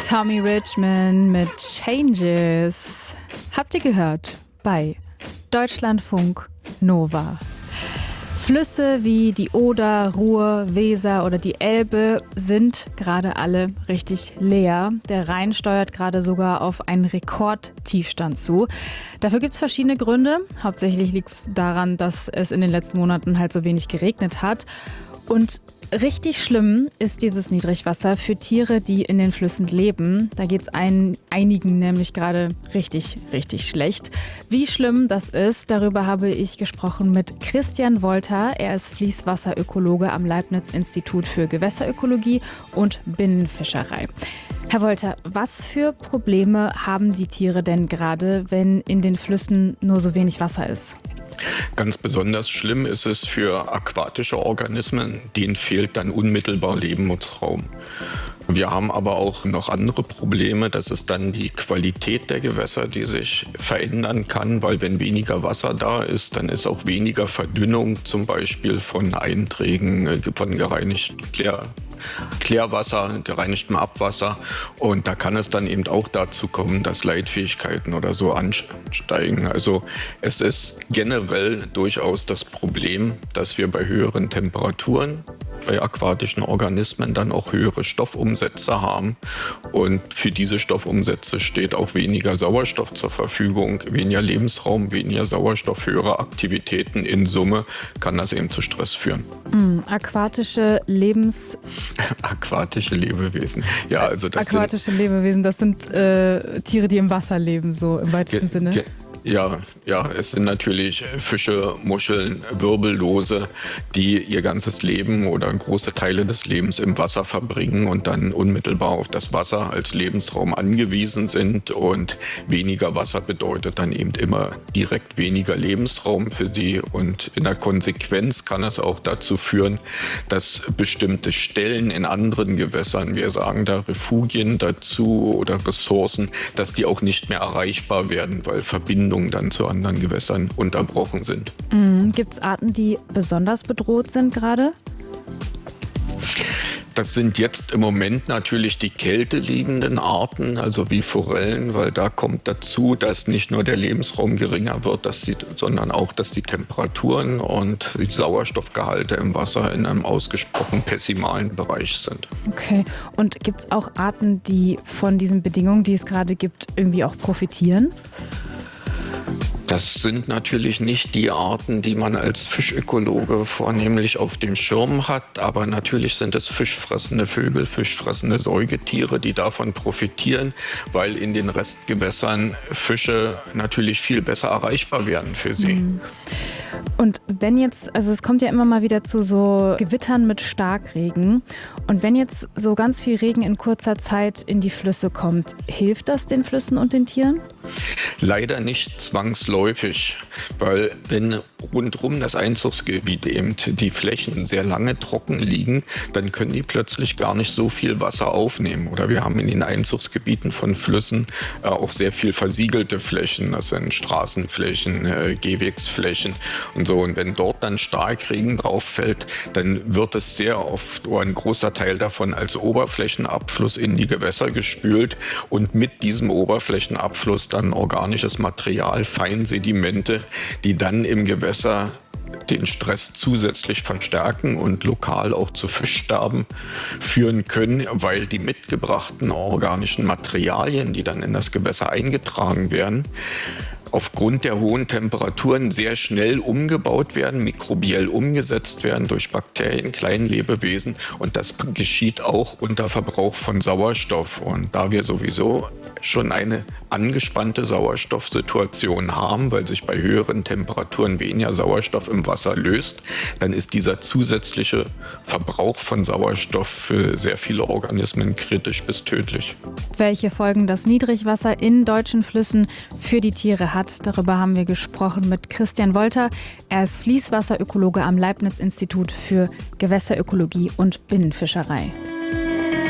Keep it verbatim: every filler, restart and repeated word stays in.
Tommy Richman mit Changes. Habt ihr gehört? Bei Deutschlandfunk Nova. Flüsse wie die Oder, Ruhr, Weser oder die Elbe sind gerade alle richtig leer. Der Rhein steuert gerade sogar auf einen Rekordtiefstand zu. Dafür gibt es verschiedene Gründe. Hauptsächlich liegt es daran, dass es in den letzten Monaten halt so wenig geregnet hat. Und richtig schlimm ist dieses Niedrigwasser für Tiere, die in den Flüssen leben. Da geht es ein, einigen nämlich gerade richtig, richtig schlecht. Wie schlimm das ist, darüber habe ich gesprochen mit Christian Wolter. Er ist Fließwasserökologe am Leibniz-Institut für Gewässerökologie und Binnenfischerei. Herr Wolter, was für Probleme haben die Tiere denn gerade, wenn in den Flüssen nur so wenig Wasser ist? Ganz besonders schlimm ist es für aquatische Organismen, denen fehlt dann unmittelbar Lebensraum. Wir haben aber auch noch andere Probleme, das ist dann die Qualität der Gewässer, die sich verändern kann, weil wenn weniger Wasser da ist, dann ist auch weniger Verdünnung, zum Beispiel von Einträgen, von gereinigtem Klär, Klärwasser, gereinigtem Abwasser. Und da kann es dann eben auch dazu kommen, dass Leitfähigkeiten oder so ansteigen. Also es ist generell durchaus das Problem, dass wir bei höheren Temperaturen bei aquatischen Organismen dann auch höhere Stoffumsätze haben. Und für diese Stoffumsätze steht auch weniger Sauerstoff zur Verfügung, weniger Lebensraum, weniger Sauerstoff, höhere Aktivitäten. In Summe kann das eben zu Stress führen. Mm, aquatische Lebens... aquatische Lebewesen. Ja, also das aquatische sind, Lebewesen, das sind äh, Tiere, die im Wasser leben, so im weitesten ge, Sinne. Ge, Ja, ja, es sind natürlich Fische, Muscheln, Wirbellose, die ihr ganzes Leben oder große Teile des Lebens im Wasser verbringen und dann unmittelbar auf das Wasser als Lebensraum angewiesen sind. Und weniger Wasser bedeutet dann eben immer direkt weniger Lebensraum für sie. Und in der Konsequenz kann es auch dazu führen, dass bestimmte Stellen in anderen Gewässern, wir sagen da Refugien dazu oder Ressourcen, dass die auch nicht mehr erreichbar werden, weil Verbindungen dann zu anderen Gewässern unterbrochen sind. Mhm. Gibt es Arten, die besonders bedroht sind gerade? Das sind jetzt im Moment natürlich die kälteliebenden Arten, also wie Forellen, weil da kommt dazu, dass nicht nur der Lebensraum geringer wird, dass die, sondern auch, dass die Temperaturen und die Sauerstoffgehalte im Wasser in einem ausgesprochen pessimalen Bereich sind. Okay, und gibt es auch Arten, die von diesen Bedingungen, die es gerade gibt, irgendwie auch profitieren? Das sind natürlich nicht die Arten, die man als Fischökologe vornehmlich auf dem Schirm hat, aber natürlich sind es fischfressende Vögel, fischfressende Säugetiere, die davon profitieren, weil in den Restgewässern Fische natürlich viel besser erreichbar werden für sie. Mhm. Und wenn jetzt, also es kommt ja immer mal wieder zu so Gewittern mit Starkregen, und wenn jetzt so ganz viel Regen in kurzer Zeit in die Flüsse kommt, hilft das den Flüssen und den Tieren? Leider nicht zwangsläufig, weil wenn rundherum das Einzugsgebiet eben die Flächen sehr lange trocken liegen, dann können die plötzlich gar nicht so viel Wasser aufnehmen. Oder wir haben in den Einzugsgebieten von Flüssen äh, auch sehr viel versiegelte Flächen, das sind Straßenflächen, äh, Gehwegsflächen und so. Und wenn dort dann Starkregen drauf fällt, dann wird es sehr oft oder ein großer Teil davon als Oberflächenabfluss in die Gewässer gespült und mit diesem Oberflächenabfluss dann organisches Material, Feinsedimente, die dann im Gewässer den Stress zusätzlich verstärken und lokal auch zu Fischsterben führen können, weil die mitgebrachten organischen Materialien, die dann in das Gewässer eingetragen werden, aufgrund der hohen Temperaturen sehr schnell umgebaut werden, mikrobiell umgesetzt werden durch Bakterien, Kleinlebewesen. Und das geschieht auch unter Verbrauch von Sauerstoff. Und da wir sowieso schon eine angespannte Sauerstoffsituation haben, weil sich bei höheren Temperaturen weniger Sauerstoff im Wasser löst, dann ist dieser zusätzliche Verbrauch von Sauerstoff für sehr viele Organismen kritisch bis tödlich. Welche Folgen das Niedrigwasser in deutschen Flüssen für die Tiere hat, darüber haben wir gesprochen mit Christian Wolter. Er ist Fließwasserökologe am Leibniz-Institut für Gewässerökologie und Binnenfischerei.